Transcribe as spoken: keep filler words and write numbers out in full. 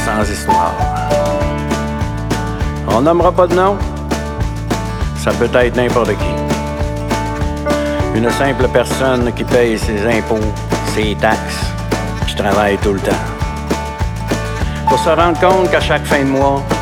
sans histoire. On nommera pas de nom, ça peut être n'importe qui. Une simple personne qui paye ses impôts, ses taxes, qui travaille tout le temps. Pour se rendre compte qu'à chaque fin de mois,